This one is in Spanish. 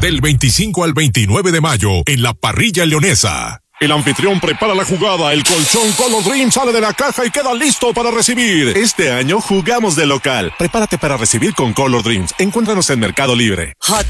Del 25 al 29 de mayo, en la Parrilla Leonesa. El anfitrión prepara la jugada, el colchón Color Dream sale de la caja y queda listo para recibir. Este año jugamos de local. Prepárate para recibir con Color Dreams. Encuéntranos en Mercado Libre. Hot